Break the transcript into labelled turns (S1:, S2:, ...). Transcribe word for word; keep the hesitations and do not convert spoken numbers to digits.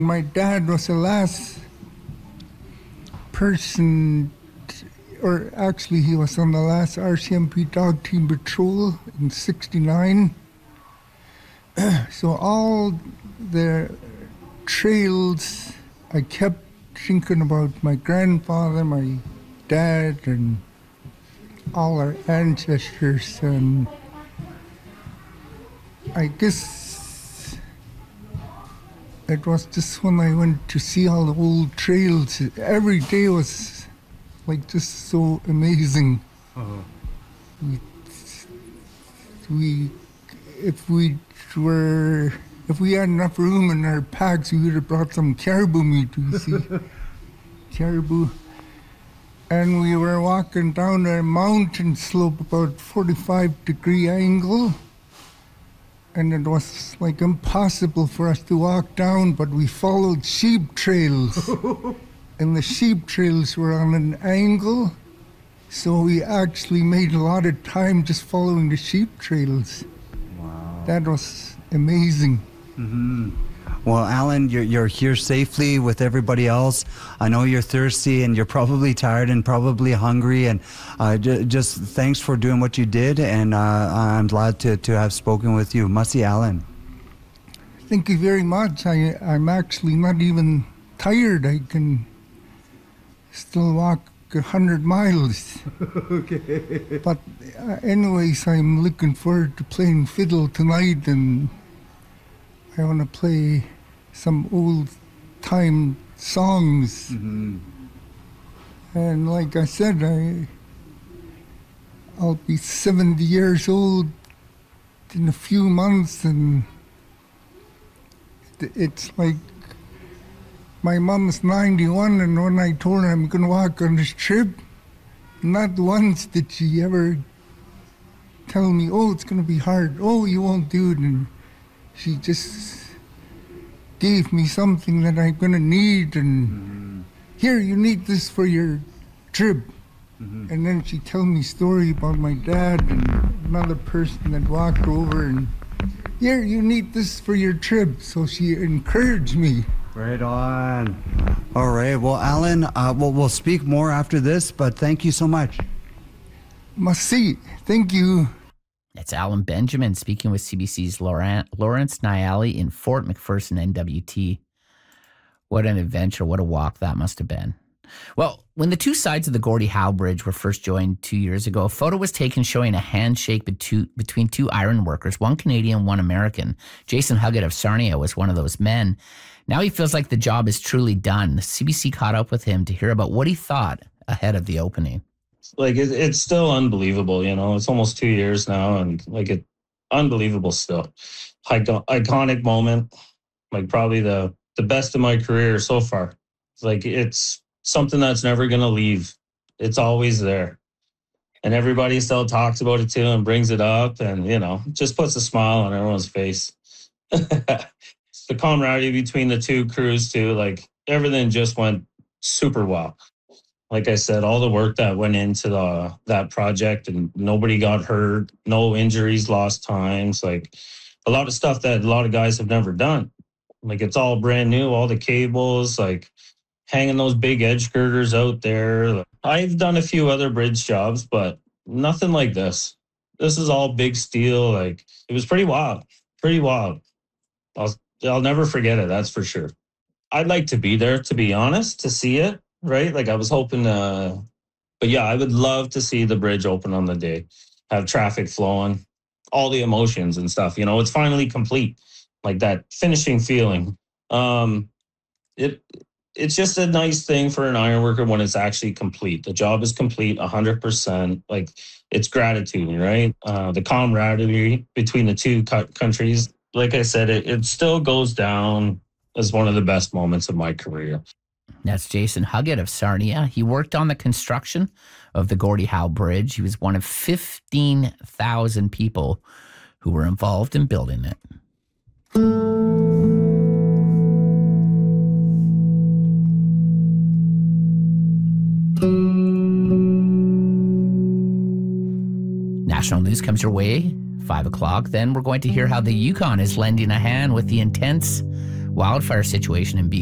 S1: My dad was the last person, or actually he was on the last R C M P dog team patrol in sixty-nine. So all the trails, I kept thinking about my grandfather, my dad, and all our ancestors, and I guess it was just when I went to see all the old trails. Every day was like just so amazing. Uh-huh. We, we, if we were, if we had enough room in our packs, we would have brought some caribou meat. You see, caribou. And we were walking down a mountain slope about forty-five degree angle. And it was like impossible for us to walk down, but we followed sheep trails. And the sheep trails were on an angle. So we actually made a lot of time just following the sheep trails. Wow. That was amazing.
S2: Mm-hmm. Well, Alan, you're, you're here safely with everybody else. I know you're thirsty and you're probably tired and probably hungry. And uh, j- just thanks for doing what you did. And uh, I'm glad to, to have spoken with you. Mussy Alan.
S1: Thank you very much. I, I'm actually not even tired. I can still walk a hundred miles. Okay. But uh, anyways, I'm looking forward to playing fiddle tonight, and I want to play some old-time songs. Mm-hmm. And like I said, I, I'll be seventy years old in a few months, and it's like my mom's ninety-one, and when I told her I'm going to walk on this trip, not once did she ever tell me, oh, it's going to be hard. Oh, you won't do it. And she just gave me something that I'm going to need, and mm-hmm. here, you need this for your trip. Mm-hmm. And then she told me a story about my dad and another person that walked over, and here, you need this for your trip. So she encouraged me.
S2: Right on. All right. Well, Alan, uh, we'll, we'll speak more after this, but thank you so much.
S1: Merci. Thank you.
S3: It's Alan Benjamin speaking with C B C's Laurent, Lawrence Nyali in Fort McPherson, N W T. What an adventure. What a walk that must have been. Well, when the two sides of the Gordie Howe Bridge were first joined two years ago, a photo was taken showing a handshake between two iron workers, one Canadian, one American. Jason Huggett of Sarnia was one of those men. Now he feels like the job is truly done. C B C caught up with him to hear about what he thought ahead of the opening.
S4: Like, it, it's still unbelievable, you know. It's almost two years now, and, like, it unbelievable still. Icon- iconic moment, like, probably the, the best of my career so far. Like, it's something that's never going to leave. It's always there. And everybody still talks about it, too, and brings it up, and, you know, just puts a smile on everyone's face. The camaraderie between the two crews, too, like, everything just went super well. Like I said, all the work that went into the, that project, and nobody got hurt, no injuries, lost times, like a lot of stuff that a lot of guys have never done. Like, it's all brand new, all the cables, like hanging those big edge girders out there. I've done a few other bridge jobs, but nothing like this. This is all big steel. Like, it was pretty wild, pretty wild. I'll, I'll never forget it, that's for sure. I'd like to be there, to be honest, to see it. Right? Like, I was hoping, uh, but yeah, I would love to see the bridge open on the day, have traffic flowing, all the emotions and stuff. You know, it's finally complete, like that finishing feeling. Um, it It's just a nice thing for an ironworker when it's actually complete. The job is complete, one hundred percent. Like, it's gratitude, right? Uh, the camaraderie between the two co- countries. Like I said, it, it still goes down as one of the best moments of my career.
S3: That's Jason Huggett of Sarnia. He worked on the construction of the Gordie Howe Bridge. He was one of fifteen thousand people who were involved in building it. National news comes your way, five o'clock. Then we're going to hear how the Yukon is lending a hand with the intense wildfire situation in B